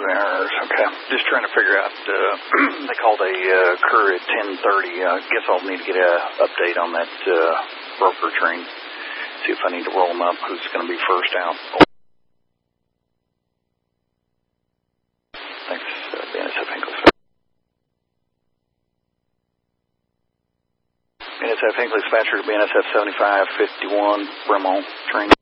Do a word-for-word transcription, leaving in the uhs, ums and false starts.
errors. Okay. Just trying to figure out, uh, they called a uh, crew at ten thirty. I uh, guess I'll need to get an update on that uh, broker train. See if I need to roll them up. Who's going to be first out? Thanks, uh, B N S F Hinkley. B N S F Hinkley dispatcher to B N S F seventy-five fifty-one Bremo train.